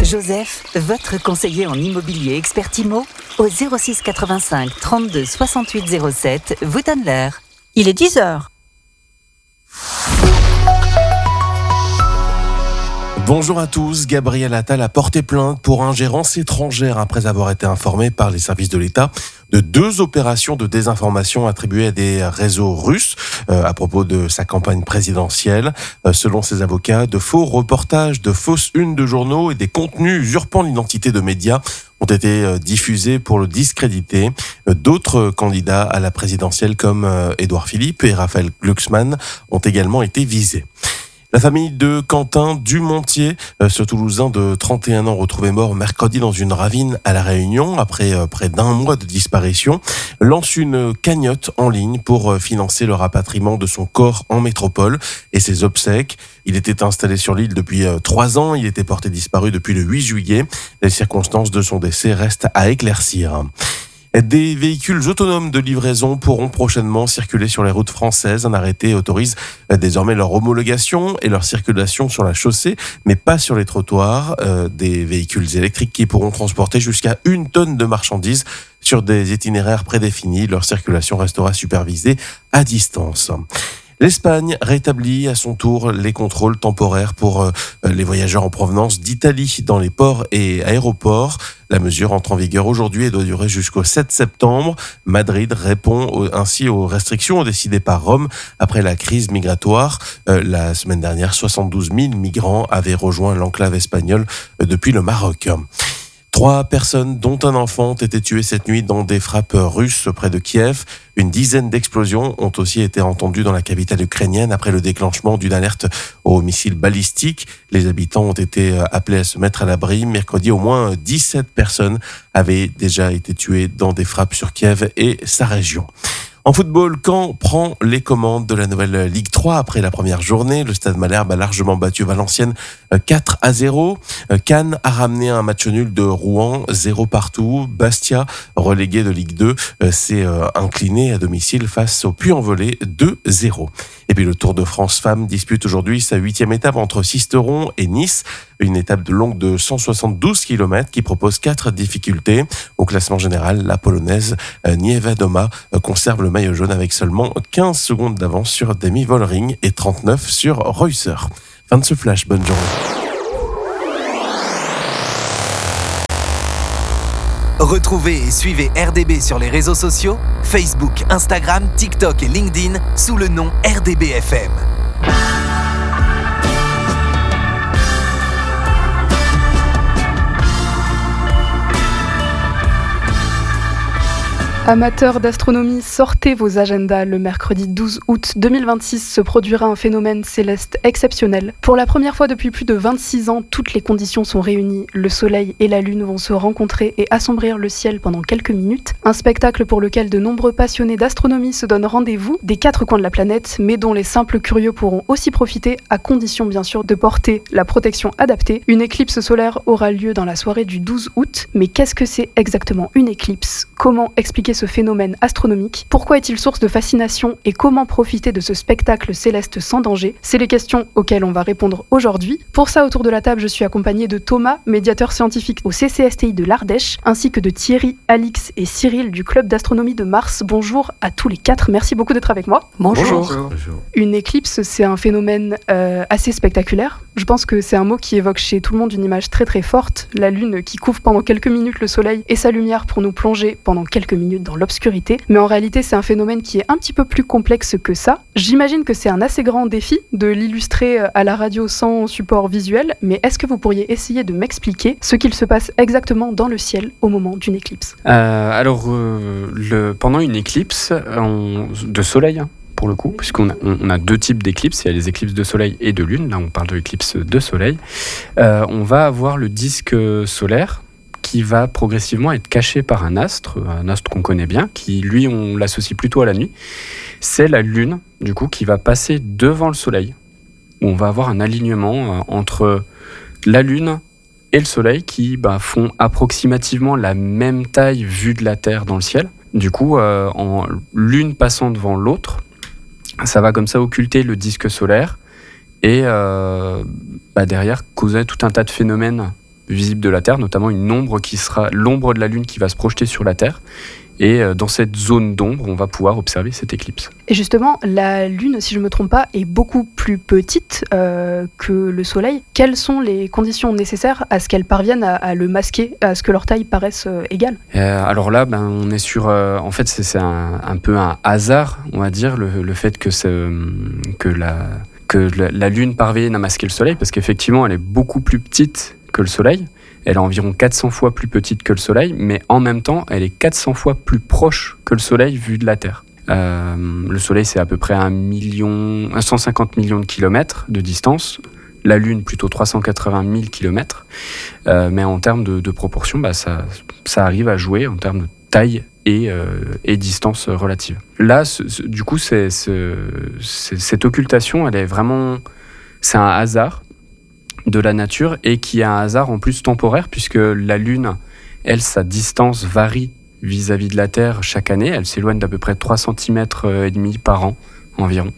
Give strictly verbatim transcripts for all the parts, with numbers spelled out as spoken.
Joseph, votre conseiller en immobilier expert IMO, au zéro six quatre-vingt-cinq trente-deux soixante-huit zéro sept, vous donne l'heure. Il est dix heures. Bonjour à tous, Gabriel Attal a porté plainte pour ingérence étrangère après avoir été informé par les services de l'État de deux opérations de désinformation attribuées à des réseaux russes euh, à propos de sa campagne présidentielle. Euh, selon ses avocats, de faux reportages, de fausses unes de journaux et des contenus usurpant l'identité de médias ont été euh, diffusés pour le discréditer. Euh, d'autres candidats à la présidentielle comme euh, Édouard Philippe et Raphaël Glucksmann ont également été visés. La famille de Quentin Dumontier, ce Toulousain de trente et un ans retrouvé mort mercredi dans une ravine à La Réunion après près d'un mois de disparition, lance une cagnotte en ligne pour financer le rapatriement de son corps en métropole et ses obsèques. Il était installé sur l'île depuis trois ans, il était porté disparu depuis le huit juillet. Les circonstances de son décès restent à éclaircir. Des véhicules autonomes de livraison pourront prochainement circuler sur les routes françaises. Un arrêté autorise désormais leur homologation et leur circulation sur la chaussée, mais pas sur les trottoirs. Euh, des véhicules électriques qui pourront transporter jusqu'à une tonne de marchandises sur des itinéraires prédéfinis. Leur circulation restera supervisée à distance. L'Espagne rétablit à son tour les contrôles temporaires pour euh, les voyageurs en provenance d'Italie dans les ports et aéroports. La mesure entre en vigueur aujourd'hui et doit durer jusqu'au sept septembre. Madrid répond au, ainsi aux restrictions décidées par Rome après la crise migratoire. Euh, la semaine dernière, soixante-douze mille migrants avaient rejoint l'enclave espagnole euh, depuis le Maroc. Trois personnes, dont un enfant, ont été tuées cette nuit dans des frappes russes près de Kiev. Une dizaine d'explosions ont aussi été entendues dans la capitale ukrainienne après le déclenchement d'une alerte aux missiles balistiques. Les habitants ont été appelés à se mettre à l'abri. Mercredi, au moins dix-sept personnes avaient déjà été tuées dans des frappes sur Kiev et sa région. En football, Caen prend les commandes de la nouvelle Ligue trois après la première journée. Le Stade Malherbe a largement battu Valenciennes quatre à zéro. Cannes a ramené un match nul de Rouen, zéro partout. Bastia, relégué de Ligue deux, s'est incliné à domicile face au Puy-en-Velay deux zéro. Et puis le Tour de France Femmes dispute aujourd'hui sa huitième étape entre Sisteron et Nice. Une étape de longue de cent soixante-douze kilomètres qui propose quatre difficultés. Au classement général, la Polonaise Niewiadoma conserve le maillot jaune avec seulement quinze secondes d'avance sur Demi Vollering et trente-neuf sur Reusser. Fin de ce flash, bonne journée. Retrouvez et suivez R D B sur les réseaux sociaux, Facebook, Instagram, TikTok et LinkedIn sous le nom R D B F M. Amateurs d'astronomie, sortez vos agendas. Le mercredi douze août deux mille vingt-six se produira un phénomène céleste exceptionnel. Pour la première fois depuis plus de vingt-six ans, toutes les conditions sont réunies. Le soleil et la lune vont se rencontrer et assombrir le ciel pendant quelques minutes. Un spectacle pour lequel de nombreux passionnés d'astronomie se donnent rendez-vous des quatre coins de la planète, mais dont les simples curieux pourront aussi profiter, à condition bien sûr de porter la protection adaptée. Une éclipse solaire aura lieu dans la soirée du douze août. Mais qu'est-ce que c'est exactement une éclipse ? Comment expliquer ce phénomène astronomique? Pourquoi est-il source de fascination et comment profiter de ce spectacle céleste sans danger? C'est les questions auxquelles on va répondre aujourd'hui. Pour ça, autour de la table, je suis accompagnée de Thomas, médiateur scientifique au C C S T I de l'Ardèche, ainsi que de Thierry, Alix et Cyril du Club d'astronomie de Mars. Bonjour à tous les quatre, merci beaucoup d'être avec moi. Bonjour. Bonjour. Une éclipse, c'est un phénomène euh, assez spectaculaire. Je pense que c'est un mot qui évoque chez tout le monde une image très très forte. La lune qui couvre pendant quelques minutes le soleil et sa lumière pour nous plonger pendant quelques minutes dans l'obscurité. Mais en réalité, c'est un phénomène qui est un petit peu plus complexe que ça. J'imagine que c'est un assez grand défi de l'illustrer à la radio sans support visuel. Mais est-ce que vous pourriez essayer de m'expliquer ce qu'il se passe exactement dans le ciel au moment d'une éclipse ? euh, Alors, euh, le, pendant une éclipse on, de soleil, hein, pour le coup, puisqu'on a, on a deux types d'éclipses, il y a les éclipses de soleil et de lune, là on parle de l'éclipse de soleil, euh, on va avoir le disque solaire qui va progressivement être caché par un astre, un astre qu'on connaît bien, qui lui on l'associe plutôt à la nuit, c'est la lune du coup qui va passer devant le soleil, où on va avoir un alignement euh, entre la lune et le soleil qui bah, font approximativement la même taille vue de la Terre dans le ciel. Du coup, euh, en l'une passant devant l'autre, ça va comme ça occulter le disque solaire et euh, bah derrière causer tout un tas de phénomènes visible de la Terre, notamment une ombre qui sera l'ombre de la Lune qui va se projeter sur la Terre. Et dans cette zone d'ombre, on va pouvoir observer cette éclipse. Et justement, la Lune, si je ne me trompe pas, est beaucoup plus petite euh, que le Soleil. Quelles sont les conditions nécessaires à ce qu'elle parvienne à, à le masquer, à ce que leur taille paraisse euh, égale ? euh, Alors là, ben, on est sur... Euh, en fait, c'est, c'est un, un peu un hasard, on va dire, le, le fait que, c'est, que, la, que la, la Lune parvienne à masquer le Soleil, parce qu'effectivement, elle est beaucoup plus petite que le Soleil. Elle est environ quatre cents fois plus petite que le Soleil, mais en même temps, elle est quatre cents fois plus proche que le Soleil vu de la Terre. Euh, le Soleil, c'est à peu près un million, cent cinquante millions de kilomètres de distance. La Lune, plutôt trois cent quatre-vingt mille kilomètres. Euh, mais en termes de, de proportion, bah, ça, ça arrive à jouer en termes de taille et, euh, et distance relative. Là, ce, ce, du coup, c'est, c'est, c'est, cette occultation, elle est vraiment... C'est un hasard de la nature et qui a un hasard en plus temporaire puisque la Lune, elle, sa distance varie vis-à-vis de la Terre chaque année. Elle s'éloigne d'à peu près trois centimètres et demi par an environ.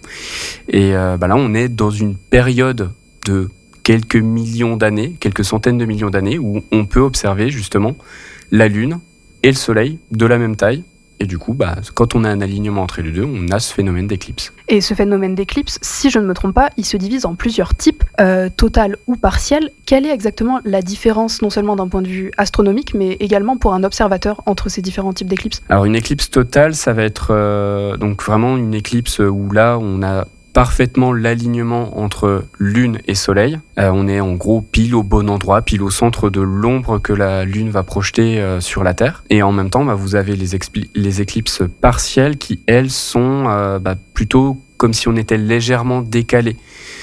Et euh, bah là, on est dans une période de quelques millions d'années, quelques centaines de millions d'années où on peut observer justement la Lune et le Soleil de la même taille. Et du coup, bah, quand on a un alignement entre les deux, on a ce phénomène d'éclipse. Et ce phénomène d'éclipse, si je ne me trompe pas, il se divise en plusieurs types, euh, total ou partiel. Quelle est exactement la différence, non seulement d'un point de vue astronomique, mais également pour un observateur entre ces différents types d'éclipses ? Alors une éclipse totale, ça va être euh, donc vraiment une éclipse où là, on a parfaitement l'alignement entre Lune et Soleil. Euh, on est en gros pile au bon endroit, pile au centre de l'ombre que la Lune va projeter euh, sur la Terre. Et en même temps, bah, vous avez les, expli- les éclipses partielles qui, elles, sont euh, bah, plutôt comme si on était légèrement décalé.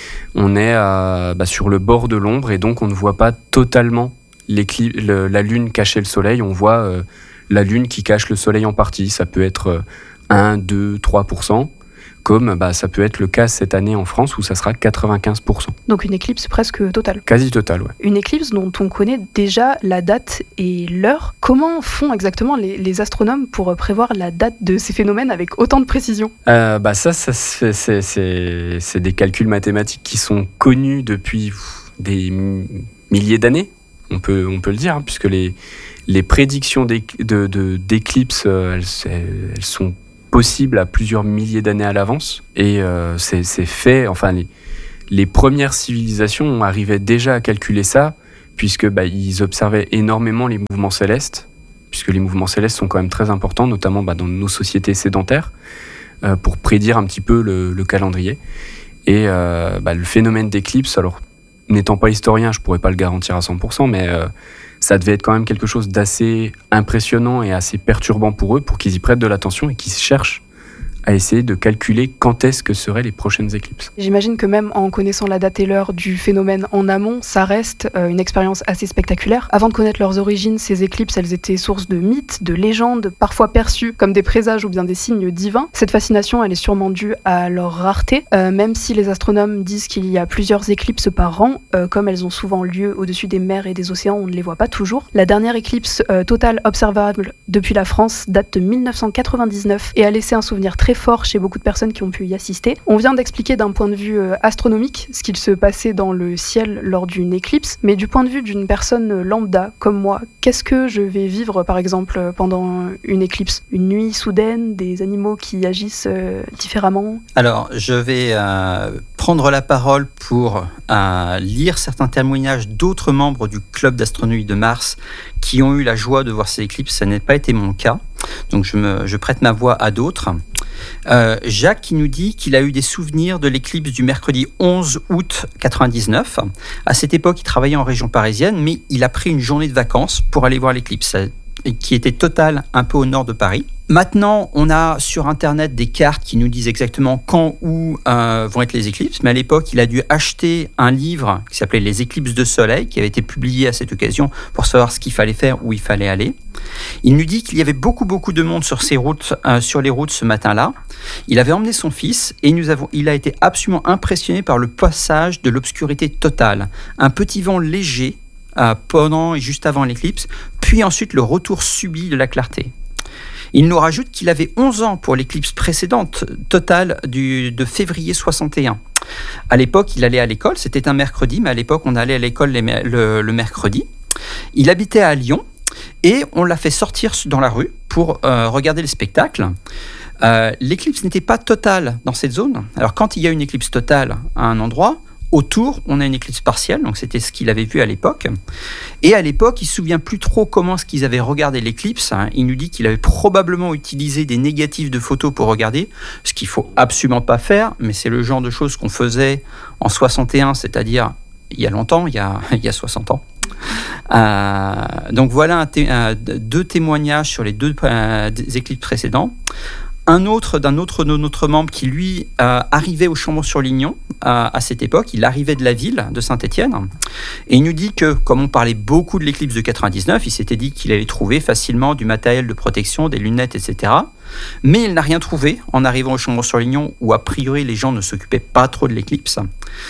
On est euh, bah, sur le bord de l'ombre et donc on ne voit pas totalement le, la Lune cacher le Soleil. On voit euh, la Lune qui cache le Soleil en partie. Ça peut être euh, un, deux, trois pour cent. Comme bah, ça peut être le cas cette année en France où ça sera quatre-vingt-quinze pour cent. Donc une éclipse presque totale. Quasi totale, ouais. Une éclipse dont on connaît déjà la date et l'heure. Comment font exactement les, les astronomes pour prévoir la date de ces phénomènes avec autant de précision ? euh, bah ça, ça c'est, c'est, c'est, c'est des calculs mathématiques qui sont connus depuis des milliers d'années, on peut, on peut le dire, hein, puisque les, les prédictions de, de, d'éclipses, elles, elles sont possible à plusieurs milliers d'années à l'avance et euh, c'est, c'est fait, enfin les, les premières civilisations arrivaient déjà à calculer ça puisque bah, ils observaient énormément les mouvements célestes puisque les mouvements célestes sont quand même très importants notamment bah, dans nos sociétés sédentaires euh, pour prédire un petit peu le, le calendrier et euh, bah, le phénomène d'éclipse, alors n'étant pas historien je pourrais pas le garantir à cent pour cent mais euh, ça devait être quand même quelque chose d'assez impressionnant et assez perturbant pour eux, pour qu'ils y prêtent de l'attention et qu'ils cherchent à essayer de calculer quand est-ce que seraient les prochaines éclipses. J'imagine que même en connaissant la date et l'heure du phénomène en amont, ça reste euh, une expérience assez spectaculaire. Avant de connaître leurs origines, ces éclipses, elles étaient source de mythes, de légendes, parfois perçues comme des présages ou bien des signes divins. Cette fascination, elle est sûrement due à leur rareté, euh, même si les astronomes disent qu'il y a plusieurs éclipses par an, euh, comme elles ont souvent lieu au-dessus des mers et des océans, on ne les voit pas toujours. La dernière éclipse euh, totale observable depuis la France date de dix-neuf cent quatre-vingt-dix-neuf et a laissé un souvenir très fort chez beaucoup de personnes qui ont pu y assister. On vient d'expliquer d'un point de vue euh, astronomique ce qu'il se passait dans le ciel lors d'une éclipse, mais du point de vue d'une personne lambda comme moi, qu'est-ce que je vais vivre par exemple pendant une éclipse ? Une nuit soudaine, des animaux qui agissent euh, différemment ? Alors, je vais euh, prendre la parole pour euh, lire certains témoignages d'autres membres du club d'astronomie de Mars qui ont eu la joie de voir ces éclipses. Ça n'a pas été mon cas, donc je, me, je prête ma voix à d'autres. Euh, Jacques qui nous dit qu'il a eu des souvenirs de l'éclipse du mercredi onze août quatre-vingt-dix-neuf. À cette époque, il travaillait en région parisienne, mais il a pris une journée de vacances pour aller voir l'éclipse, qui était totale un peu au nord de Paris. Maintenant, on a sur Internet des cartes qui nous disent exactement quand, où euh, vont être les éclipses. Mais à l'époque, il a dû acheter un livre qui s'appelait « Les éclipses de soleil », qui avait été publié à cette occasion pour savoir ce qu'il fallait faire, où il fallait aller. Il nous dit qu'il y avait beaucoup, beaucoup de monde sur, ces routes, euh, sur les routes ce matin-là. Il avait emmené son fils et nous avons, il a été absolument impressionné par le passage de l'obscurité totale. Un petit vent léger euh, pendant et juste avant l'éclipse, puis ensuite le retour subit de la clarté. Il nous rajoute qu'il avait onze ans pour l'éclipse précédente, totale du, de février soixante et un. À l'époque, il allait à l'école, c'était un mercredi, mais à l'époque, on allait à l'école les, le, le mercredi. Il habitait à Lyon et on l'a fait sortir dans la rue pour euh, regarder le spectacle. Euh, l'éclipse n'était pas totale dans cette zone. Alors quand il y a une éclipse totale à un endroit, autour, on a une éclipse partielle, donc c'était ce qu'il avait vu à l'époque. Et à l'époque, il ne se souvient plus trop comment est-ce qu'ils avaient regardé l'éclipse. Il nous dit qu'il avait probablement utilisé des négatifs de photos pour regarder, ce qu'il ne faut absolument pas faire, mais c'est le genre de choses qu'on faisait en soixante et un, c'est-à-dire il y a longtemps, il y a, il y a soixante ans. Euh, donc voilà un té- euh, deux témoignages sur les deux euh, éclipses précédents. Un autre d'un autre de notre membre qui, lui, euh, arrivait au Chambon-sur-Lignon euh, à cette époque. Il arrivait de la ville de Saint-Étienne. Et il nous dit que, comme on parlait beaucoup de l'éclipse de quatre-vingt-dix-neuf, il s'était dit qu'il allait trouver facilement du matériel de protection, des lunettes, et cetera. Mais il n'a rien trouvé en arrivant au Chambon-sur-Lignon, où a priori les gens ne s'occupaient pas trop de l'éclipse.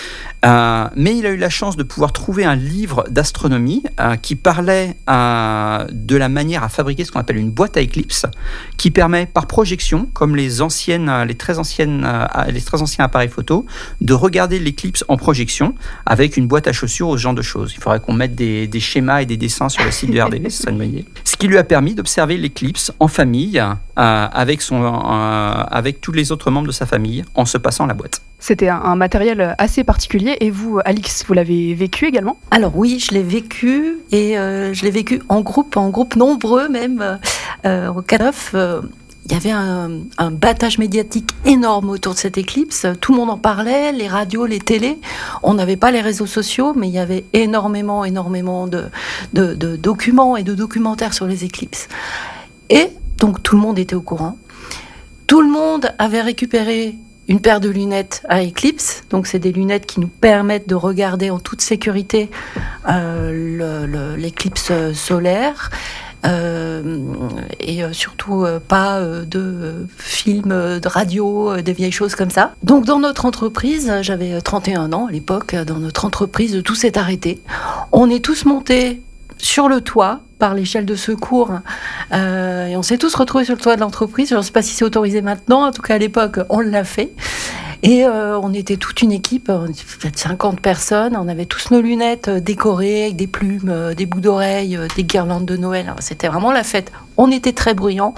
Euh, mais il a eu la chance de pouvoir trouver un livre d'astronomie euh, qui parlait euh, de la manière à fabriquer ce qu'on appelle une boîte à éclipse, qui permet par projection, comme les anciennes, les très anciennes, euh, les très anciens appareils photo, de regarder l'éclipse en projection avec une boîte à chaussures ou ce genre de choses. Il faudrait qu'on mette des, des schémas et des dessins sur le site de R D B, ce serait une bonne idée. Ce qui lui a permis d'observer l'éclipse en famille euh, avec son, euh, avec tous les autres membres de sa famille en se passant la boîte. C'était un, un matériel assez particulier. Et vous, Alix, vous l'avez vécu également ? Alors oui, je l'ai vécu et euh, je l'ai vécu en groupe, en groupe nombreux même. Euh, au K neuf, euh, il y avait un, un battage médiatique énorme autour de cette éclipse. Tout le monde en parlait, les radios, les télés. On n'avait pas les réseaux sociaux, mais il y avait énormément, énormément de, de, de documents et de documentaires sur les éclipses. Et donc tout le monde était au courant. Tout le monde avait récupéré une paire de lunettes à éclipse, donc c'est des lunettes qui nous permettent de regarder en toute sécurité euh, le, le, l'éclipse solaire euh, et surtout euh, pas euh, de films, de radio, euh, des vieilles choses comme ça. Donc dans notre entreprise, j'avais trente et un ans à l'époque, dans notre entreprise, tout s'est arrêté. On est tous montés sur le toit par l'échelle de secours euh, et on s'est tous retrouvés sur le toit de l'entreprise. Je ne sais pas si c'est autorisé maintenant, en tout cas à l'époque on l'a fait et euh, on était toute une équipe, peut-être cinquante personnes, on avait tous nos lunettes décorées avec des plumes, euh, des bouts d'oreilles, euh, des guirlandes de Noël. Alors, c'était vraiment la fête, on était très bruyants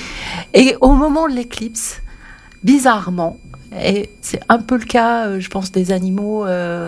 et au moment de l'éclipse, bizarrement, et c'est un peu le cas euh, je pense des animaux euh,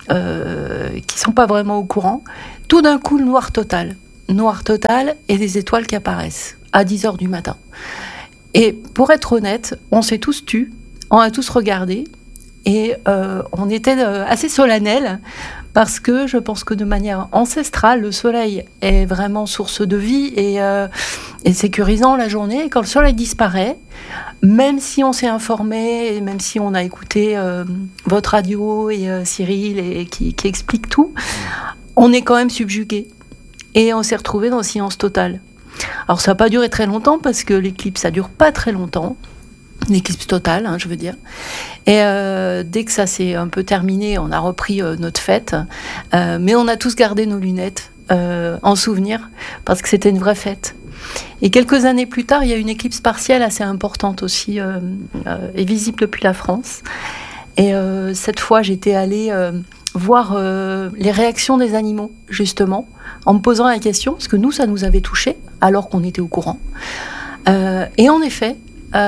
euh, qui ne sont pas vraiment au courant, tout d'un coup le noir total noir total et des étoiles qui apparaissent à dix heures du matin. Et pour être honnête, on s'est tous tus, on a tous regardé et euh, on était euh, assez solennel parce que je pense que de manière ancestrale, le soleil est vraiment source de vie et, euh, et sécurisant la journée. Et quand le soleil disparaît, même si on s'est informé, et même si on a écouté euh, votre radio et euh, Cyril et, qui, qui explique tout, on est quand même subjugué. Et on s'est retrouvés dans le silence total. Alors ça n'a pas duré très longtemps parce que l'éclipse, ça ne dure pas très longtemps. L'éclipse totale, hein, je veux dire. Et euh, dès que ça s'est un peu terminé, on a repris euh, notre fête. Euh, mais on a tous gardé nos lunettes euh, en souvenir parce que c'était une vraie fête. Et quelques années plus tard, il y a une éclipse partielle assez importante aussi euh, euh, et visible depuis la France. Et euh, cette fois, j'étais allée... Euh, voir euh, les réactions des animaux, justement, en me posant la question, parce que nous, ça nous avait touchés, alors qu'on était au courant. Euh, et en effet,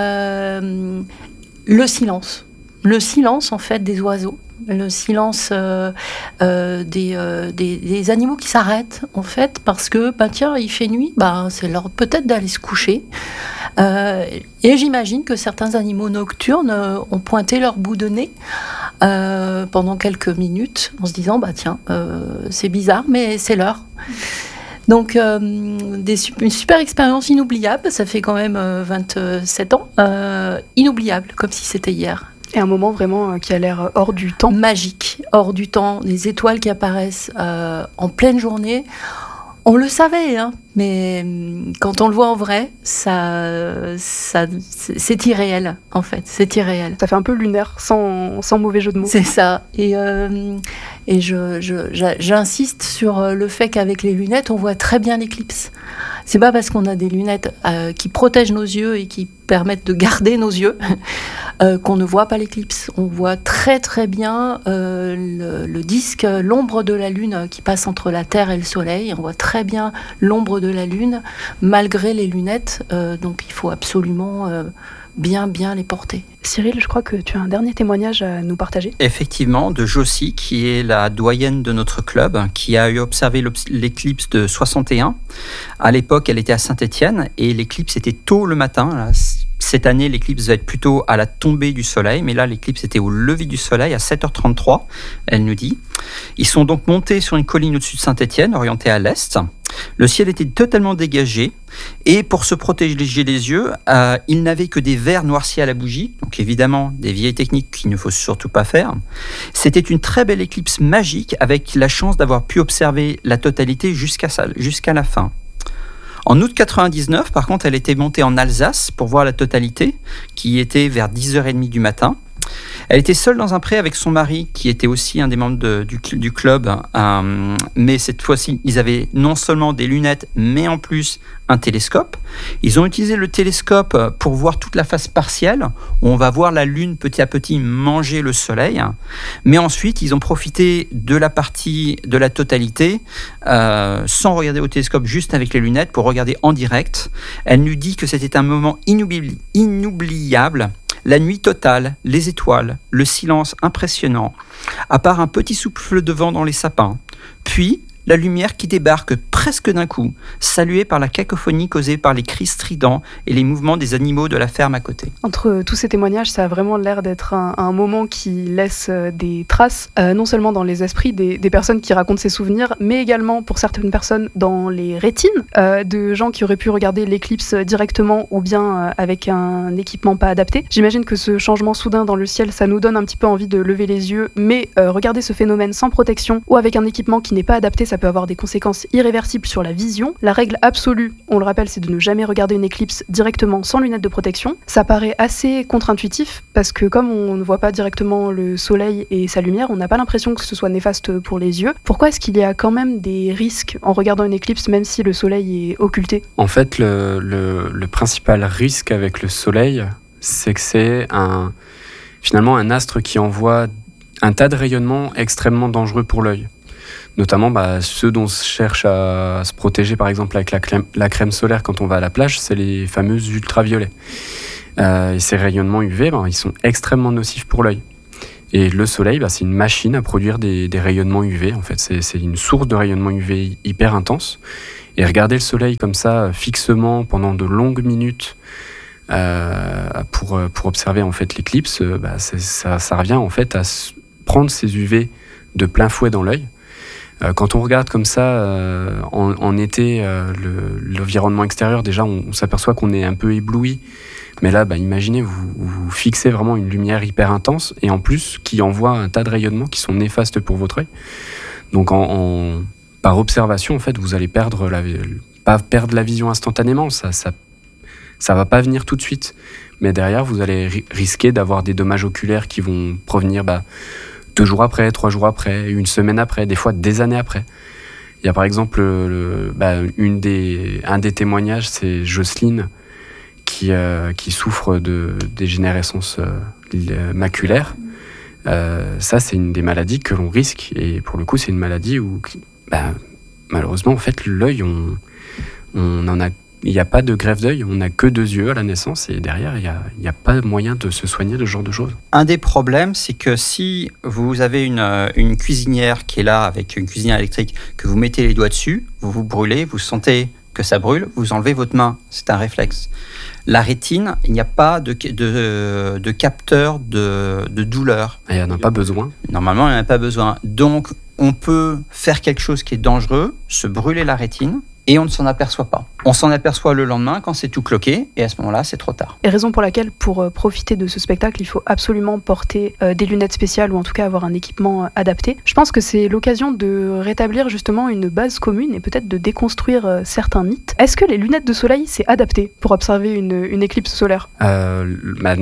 euh, le silence. Le silence, en fait, des oiseaux. Le silence euh, euh, des, euh, des, des animaux qui s'arrêtent, en fait, parce que, bah, tiens, il fait nuit, bah, c'est l'heure peut-être d'aller se coucher. Euh, et j'imagine que certains animaux nocturnes euh, ont pointé leur bout de nez euh, pendant quelques minutes en se disant bah tiens euh, c'est bizarre mais c'est l'heure. Donc euh, des, une super expérience inoubliable, ça fait quand même euh, vingt-sept ans, euh, inoubliable comme si c'était hier. Et un moment vraiment euh, qui a l'air hors du temps. Magique, hors du temps, des étoiles qui apparaissent euh, en pleine journée. On le savait, hein, mais quand on le voit en vrai, ça, ça, c'est irréel, en fait. C'est irréel. Ça fait un peu lunaire, sans, sans mauvais jeu de mots. C'est ça. Et, euh, et je, je, j'insiste sur le fait qu'avec les lunettes, on voit très bien l'éclipse. C'est pas parce qu'on a des lunettes euh, qui protègent nos yeux et qui permettent de garder nos yeux euh, qu'on ne voit pas l'éclipse. On voit très très bien euh, le, le disque, l'ombre de la Lune qui passe entre la Terre et le Soleil. On voit très bien l'ombre de la Lune malgré les lunettes. Euh, donc il faut absolument euh, bien bien les porter. Cyril, je crois que tu as un dernier témoignage à nous partager. Effectivement, de Josie, qui est la doyenne de notre club, qui a eu observé l'éclipse de soixante et un. À l'époque, elle était à Saint-Étienne et l'éclipse était tôt le matin. Là, cette année, l'éclipse va être plutôt à la tombée du soleil, mais là, l'éclipse était au lever du soleil à sept heures trente-trois, elle nous dit. Ils sont donc montés sur une colline au-dessus de Saint-Étienne, orientée à l'est. Le ciel était totalement dégagé et pour se protéger les yeux, euh, ils n'avaient que des verres noircis à la bougie, donc évidemment des vieilles techniques qu'il ne faut surtout pas faire. C'était une très belle éclipse magique avec la chance d'avoir pu observer la totalité jusqu'à, ça, jusqu'à la fin. En août quatre-vingt-dix-neuf, par contre, elle était montée en Alsace pour voir la totalité, qui était vers dix heures trente du matin. Elle était seule dans un pré avec son mari, qui était aussi un des membres de, du, du club. Euh, mais cette fois-ci, ils avaient non seulement des lunettes, mais en plus un télescope. Ils ont utilisé le télescope pour voir toute la face partielle, où on va voir la Lune petit à petit manger le Soleil. Mais ensuite, ils ont profité de la partie de la totalité, euh, sans regarder au télescope, juste avec les lunettes, pour regarder en direct. Elle nous dit que c'était un moment inoubli- inoubliable. La nuit totale, les étoiles, le silence impressionnant, à part un petit souffle de vent dans les sapins. Puis, la lumière qui débarque presque d'un coup, saluée par la cacophonie causée par les cris stridents et les mouvements des animaux de la ferme à côté. Entre tous ces témoignages, ça a vraiment l'air d'être un, un moment qui laisse des traces, euh, non seulement dans les esprits des, des personnes qui racontent ces souvenirs, mais également pour certaines personnes dans les rétines, euh, de gens qui auraient pu regarder l'éclipse directement ou bien euh, avec un équipement pas adapté. J'imagine que ce changement soudain dans le ciel, ça nous donne un petit peu envie de lever les yeux, mais euh, regarder ce phénomène sans protection ou avec un équipement qui n'est pas adapté, ça peut avoir des conséquences irréversibles sur la vision. La règle absolue, on le rappelle, c'est de ne jamais regarder une éclipse directement sans lunettes de protection. Ça paraît assez contre-intuitif parce que comme on ne voit pas directement le soleil et sa lumière, on n'a pas l'impression que ce soit néfaste pour les yeux. Pourquoi est-ce qu'il y a quand même des risques en regardant une éclipse même si le soleil est occulté ? En fait, le, le, le principal risque avec le soleil, c'est que c'est un, finalement un astre qui envoie un tas de rayonnements extrêmement dangereux pour l'œil. Notamment bah, ceux dont on cherche à se protéger par exemple avec la crème, la crème solaire quand on va à la plage, c'est les fameux ultraviolets. Euh, et ces rayonnements U V, bah, ils sont extrêmement nocifs pour l'œil. Et le soleil, bah, c'est une machine à produire des, des rayonnements U V. En fait, c'est, c'est une source de rayonnement U V hyper intense. Et regarder le soleil comme ça, fixement, pendant de longues minutes, euh, pour, pour observer en fait l'éclipse, bah, c'est, ça, ça revient en fait à prendre ces U V de plein fouet dans l'œil. Quand on regarde comme ça euh, en, en été euh, le, l'environnement extérieur, déjà on, on s'aperçoit qu'on est un peu ébloui. Mais là, bah, imaginez, vous, vous fixez vraiment une lumière hyper intense et en plus qui envoie un tas de rayonnements qui sont néfastes pour votre œil. Donc en, en, par observation, en fait, vous allez perdre la, pas perdre la vision instantanément, ça, ça, ça va pas venir tout de suite. Mais derrière, vous allez ri- risquer d'avoir des dommages oculaires qui vont provenir... Bah, deux jours après, trois jours après, une semaine après, des fois des années après. Il y a par exemple le, bah, une des, un des témoignages, c'est Jocelyne qui, euh, qui souffre de dégénérescence euh, maculaire. Euh, ça, c'est une des maladies que l'on risque. Et pour le coup, c'est une maladie où, bah, malheureusement, en fait, l'œil, on, on en a... Il n'y a pas de greffe d'œil, on n'a que deux yeux à la naissance et derrière, il n'y a, il y a pas moyen de se soigner de ce genre de choses. Un des problèmes, c'est que si vous avez une, une cuisinière qui est là avec une cuisinière électrique, que vous mettez les doigts dessus, vous vous brûlez, vous sentez que ça brûle, vous enlevez votre main. C'est un réflexe. La rétine, il n'y a pas de, de, de capteur de, de douleur. Et il n'y en a pas besoin. Normalement, il n'y en a pas besoin. Donc, on peut faire quelque chose qui est dangereux, se brûler la rétine, et on ne s'en aperçoit pas. On s'en aperçoit le lendemain quand c'est tout cloqué, et à ce moment-là, c'est trop tard. Et raison pour laquelle, pour euh, profiter de ce spectacle, il faut absolument porter euh, des lunettes spéciales, ou en tout cas avoir un équipement euh, adapté. Je pense que c'est l'occasion de rétablir justement une base commune, et peut-être de déconstruire euh, certains mythes. Est-ce que les lunettes de soleil, c'est adapté pour observer une, une éclipse solaire ? euh, bah Non.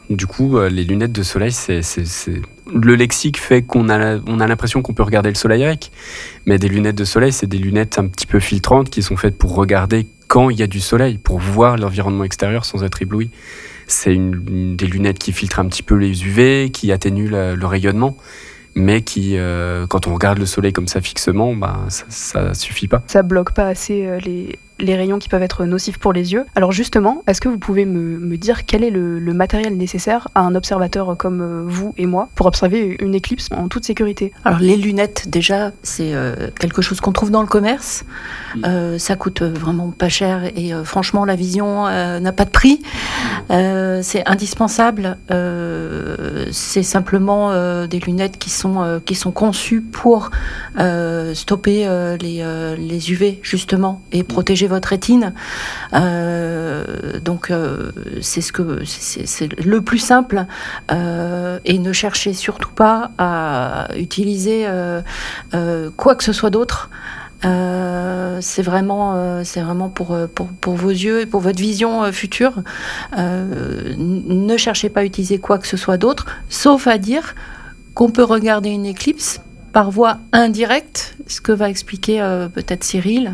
Du coup, euh, les lunettes de soleil, c'est, c'est, c'est... le lexique fait qu'on a, on a l'impression qu'on peut regarder le soleil avec, mais des lunettes de soleil, c'est des lunettes un petit peu filtrantes qui sont faites pour regarder quand il y a du soleil, pour voir l'environnement extérieur sans être ébloui. C'est une, une, des lunettes qui filtrent un petit peu les U V, qui atténuent la, le rayonnement, mais qui, euh, quand on regarde le soleil comme ça fixement, bah, ça, ça suffit pas. Ça bloque pas assez euh, les... les rayons qui peuvent être nocifs pour les yeux. Alors justement, est-ce que vous pouvez me, me dire quel est le, le matériel nécessaire à un observateur comme euh, vous et moi pour observer une éclipse en toute sécurité ? Alors les lunettes, déjà, c'est euh, quelque chose qu'on trouve dans le commerce. Euh, ça coûte vraiment pas cher et euh, franchement, la vision euh, n'a pas de prix. Euh, c'est indispensable. Euh, c'est simplement euh, des lunettes qui sont, euh, qui sont conçues pour euh, stopper euh, les, euh, les U V, justement, et protéger votre rétine. Euh, donc euh, c'est ce que c'est, c'est le plus simple euh, et ne cherchez surtout pas à utiliser euh, euh, quoi que ce soit d'autre. Euh, c'est vraiment, euh, c'est vraiment pour, pour, pour vos yeux et pour votre vision euh, future. Euh, n- ne cherchez pas à utiliser quoi que ce soit d'autre, sauf à dire qu'on peut regarder une éclipse par voie indirecte, ce que va expliquer euh, peut-être Cyril,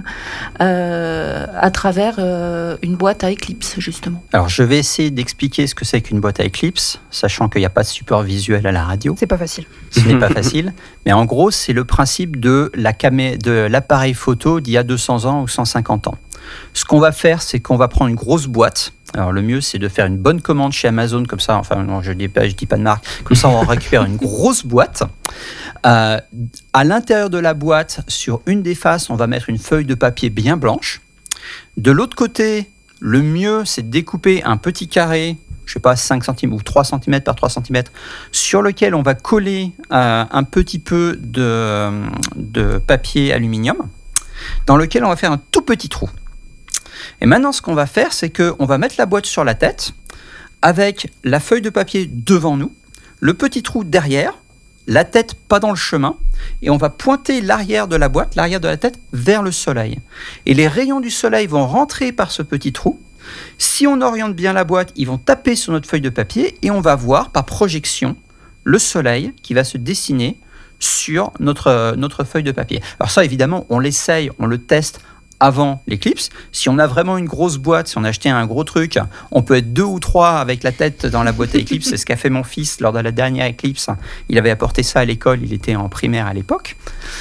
euh, à travers euh, une boîte à éclipse, justement. Alors, je vais essayer d'expliquer ce que c'est qu'une boîte à éclipse, sachant qu'il n'y a pas de support visuel à la radio. C'est pas facile. Ce n'est pas facile, mais en gros, c'est le principe de, la camé- de l'appareil photo d'il y a deux cents ans ou cent cinquante ans. Ce qu'on va faire, c'est qu'on va prendre une grosse boîte. Alors le mieux, c'est de faire une bonne commande chez Amazon, comme ça, enfin non, je ne dis pas, je dis pas de marque, comme ça on récupère une grosse boîte. Euh, à l'intérieur de la boîte, sur une des faces, on va mettre une feuille de papier bien blanche. De l'autre côté, le mieux, c'est de découper un petit carré, je ne sais pas, cinq centimètres ou trois centimètres par trois centimètres, sur lequel on va coller euh, un petit peu de, de papier aluminium, dans lequel on va faire un tout petit trou. Et maintenant, ce qu'on va faire, c'est qu'on va mettre la boîte sur la tête, avec la feuille de papier devant nous, le petit trou derrière, la tête pas dans le chemin, et on va pointer l'arrière de la boîte, l'arrière de la tête, vers le soleil. Et les rayons du soleil vont rentrer par ce petit trou. Si on oriente bien la boîte, ils vont taper sur notre feuille de papier, et on va voir, par projection, le soleil qui va se dessiner sur notre, notre feuille de papier. Alors ça, évidemment, on l'essaye, on le teste avant l'éclipse. Si on a vraiment une grosse boîte, si on a acheté un gros truc, on peut être deux ou trois avec la tête dans la boîte à éclipse. C'est ce qu'a fait mon fils lors de la dernière éclipse. Il avait apporté ça à l'école, il était en primaire à l'époque.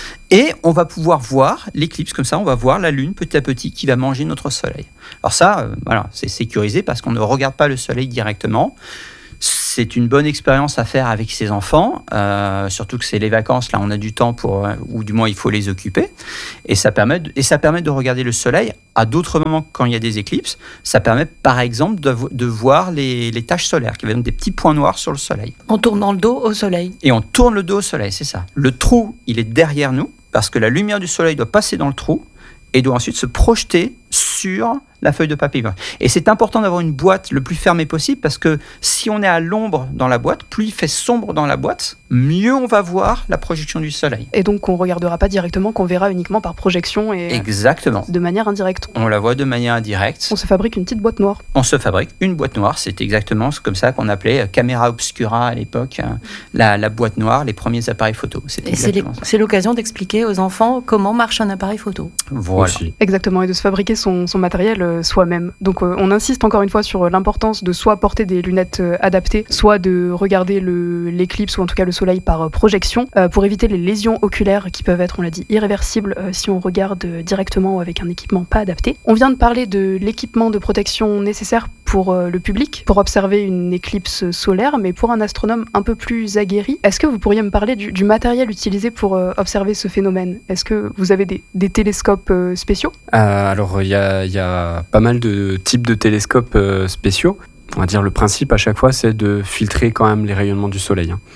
Et on va pouvoir voir l'éclipse comme ça, on va voir la Lune petit à petit qui va manger notre soleil. Alors ça, euh, voilà, c'est sécurisé parce qu'on ne regarde pas le soleil directement. C'est une bonne expérience à faire avec ses enfants, euh, surtout que c'est les vacances, là on a du temps pour, ou du moins il faut les occuper, et ça permet de, et ça permet de regarder le soleil à d'autres moments quand il y a des éclipses. Ça permet par exemple de, de voir les, les taches solaires, qui viennent des petits points noirs sur le soleil. En tournant le dos au soleil. Et on tourne le dos au soleil, c'est ça. Le trou, il est derrière nous, parce que la lumière du soleil doit passer dans le trou, et doit ensuite se projeter sur la feuille de papier. Et c'est important d'avoir une boîte le plus fermée possible parce que si on est à l'ombre dans la boîte, plus il fait sombre dans la boîte, mieux on va voir la projection du soleil. Et donc on ne regardera pas directement, qu'on verra uniquement par projection et Exactement. De manière indirecte. On la voit de manière indirecte. On se fabrique une petite boîte noire. On se fabrique une boîte noire, c'est exactement comme ça qu'on appelait caméra obscura à l'époque, la, la boîte noire, les premiers appareils photo. C'est et c'est, les, c'est l'occasion d'expliquer aux enfants comment marche un appareil photo. Voilà. Aussi. Exactement, et de se fabriquer son, son matériel euh, soi-même. Donc euh, on insiste encore une fois sur l'importance de soit porter des lunettes euh, adaptées, soit de regarder le, l'éclipse ou en tout cas le soleil par euh, projection euh, pour éviter les lésions oculaires qui peuvent être, on l'a dit, irréversibles euh, si on regarde euh, directement ou avec un équipement pas adapté. On vient de parler de l'équipement de protection nécessaire pour euh, le public, pour observer une éclipse solaire, mais pour un astronome un peu plus aguerri, est-ce que vous pourriez me parler du, du matériel utilisé pour euh, observer ce phénomène ? Est-ce que vous avez des, des télescopes euh, spéciaux ? euh, Alors, il y a, y a pas mal de types de télescopes euh, spéciaux. On va dire le principe à chaque fois, c'est de filtrer quand même les rayonnements du soleil. Hein.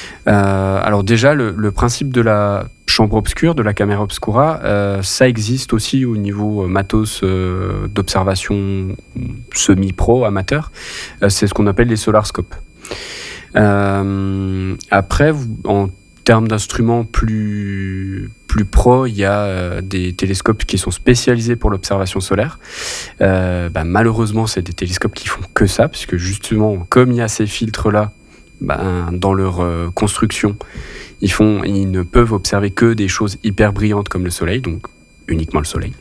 Euh, alors déjà, le, le principe de la chambre obscure, de la caméra obscura, euh, ça existe aussi au niveau matos euh, d'observation semi-pro, amateur. Euh, c'est ce qu'on appelle les solarscopes. Euh, après, vous, en termes d'instruments plus, plus pro, il y a euh, des télescopes qui sont spécialisés pour l'observation solaire. Euh, bah, malheureusement, c'est des télescopes qui font que ça, parce que justement, comme il y a ces filtres-là, bah, dans leur euh, construction, ils, font, ils ne peuvent observer que des choses hyper brillantes comme le soleil, donc uniquement le soleil.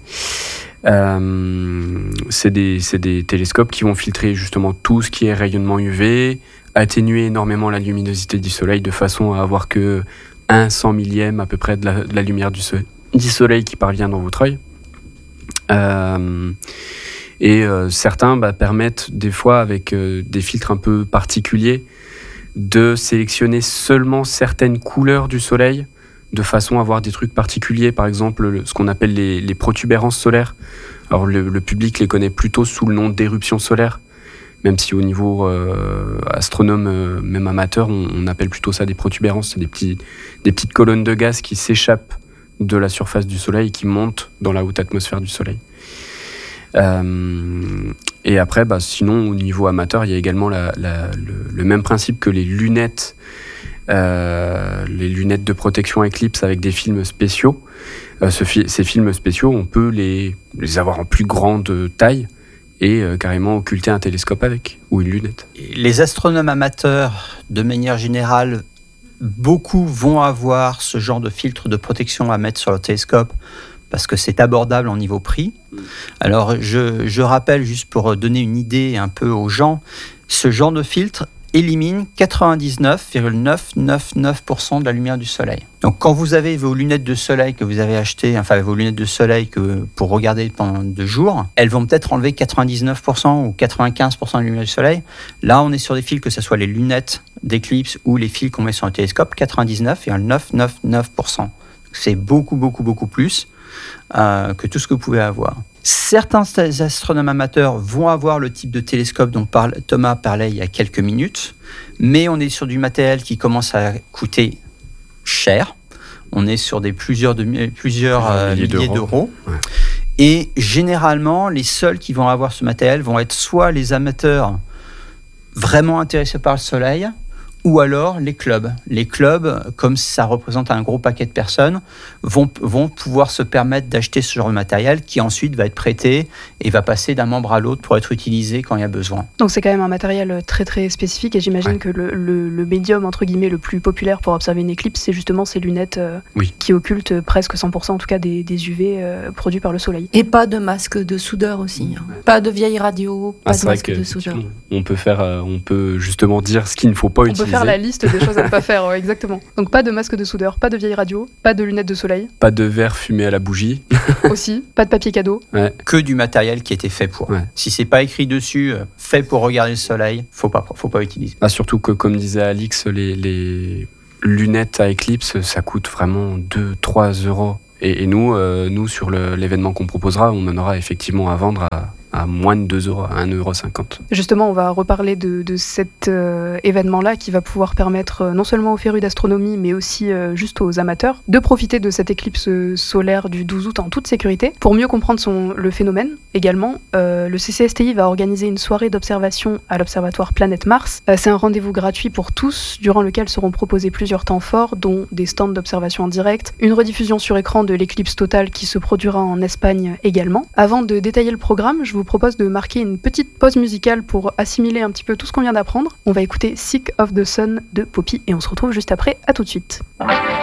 Euh, c'est des, c'est des télescopes qui vont filtrer justement tout ce qui est rayonnement U V, atténuer énormément la luminosité du soleil de façon à avoir que un cent millième à peu près de la, de la lumière du, so- du soleil qui parvient dans votre œil. Euh, et euh, certains bah, permettent des fois avec euh, des filtres un peu particuliers de sélectionner seulement certaines couleurs du soleil de façon à avoir des trucs particuliers, par exemple le, ce qu'on appelle les, les protubérances solaires. Alors le, le public les connaît plutôt sous le nom d'éruptions solaires, même si au niveau euh, astronome, euh, même amateur, on, on appelle plutôt ça des protubérances. C'est des, petits, des petites colonnes de gaz qui s'échappent de la surface du soleil et qui montent dans la haute atmosphère du soleil. Euh, et après, bah, sinon, au niveau amateur, il y a également la, la, le, le même principe que les lunettes, euh, les lunettes de protection éclipse avec des films spéciaux. Euh, ce fi- ces films spéciaux, on peut les, les avoir en plus grande taille et euh, carrément occulter un télescope avec, ou une lunette. Les astronomes amateurs, de manière générale, beaucoup vont avoir ce genre de filtre de protection à mettre sur leur télescope parce que c'est abordable en niveau prix. Alors, je, je rappelle, juste pour donner une idée un peu aux gens, ce genre de filtre élimine quatre-vingt-dix-neuf virgule neuf cent quatre-vingt-dix-neuf pour cent de la lumière du soleil. Donc, quand vous avez vos lunettes de soleil que vous avez achetées, enfin, vos lunettes de soleil que, pour regarder pendant deux jours, elles vont peut-être enlever quatre-vingt-dix-neuf pour cent ou quatre-vingt-quinze pour cent de la lumière du soleil. Là, on est sur des fils, que ce soit les lunettes d'éclipse ou les fils qu'on met sur un télescope, quatre-vingt-dix-neuf virgule neuf cent quatre-vingt-dix-neuf pour cent. C'est beaucoup, beaucoup, beaucoup plus euh, que tout ce que vous pouvez avoir. Certains astronomes amateurs vont avoir le type de télescope dont parle, Thomas parlait il y a quelques minutes, mais on est sur du matériel qui commence à coûter cher. On est sur des plusieurs, de, plusieurs euh, milliers, milliers d'euros. d'euros. Ouais. Et généralement, les seuls qui vont avoir ce matériel vont être soit les amateurs vraiment intéressés par le soleil, ou alors les clubs. Les clubs, comme ça représente un gros paquet de personnes, vont, vont pouvoir se permettre d'acheter ce genre de matériel qui ensuite va être prêté et va passer d'un membre à l'autre pour être utilisé quand il y a besoin. Donc c'est quand même un matériel très très spécifique et j'imagine ouais. que le, le, le médium entre guillemets le plus populaire pour observer une éclipse, c'est justement ces lunettes euh, oui. qui occultent presque cent pour cent en tout cas des, des U V euh, produits par le soleil. Et pas de masque de soudeur aussi. Hein. Ouais. Pas de vieille radio, pas ah, de masque de soudeur. On peut, faire, euh, on peut justement dire ce qu'il ne faut pas on utiliser. Faire la liste des choses à ne pas faire, ouais, exactement. Donc pas de masque de soudeur, pas de vieille radio, pas de lunettes de soleil. Pas de verre fumé à la bougie. Aussi, pas de papier cadeau. Ouais. Que du matériel qui a été fait pour. Ouais. Si c'est pas écrit dessus, euh, fait pour regarder le soleil, faut pas, faut pas utiliser. Ah, surtout que, comme disait Alix, les, les lunettes à éclipse, ça coûte vraiment deux à trois euros. Et, et nous, euh, nous, sur le, l'événement qu'on proposera, on en aura effectivement à vendre à à moins de deux euros, à un euro cinquante. Justement, on va reparler de, de cet euh, événement-là qui va pouvoir permettre euh, non seulement aux férus d'astronomie, mais aussi euh, juste aux amateurs, de profiter de cette éclipse solaire du douze août en toute sécurité. Pour mieux comprendre son, le phénomène, également, euh, le C C S T I va organiser une soirée d'observation à l'Observatoire Planète Mars. Euh, c'est un rendez-vous gratuit pour tous, durant lequel seront proposés plusieurs temps forts, dont des stands d'observation en direct, une rediffusion sur écran de l'éclipse totale qui se produira en Espagne également. Avant de détailler le programme, je vous Je vous propose de marquer une petite pause musicale pour assimiler un petit peu tout ce qu'on vient d'apprendre. On va écouter Sick of the Sun de Poppy et on se retrouve juste après. À tout de suite.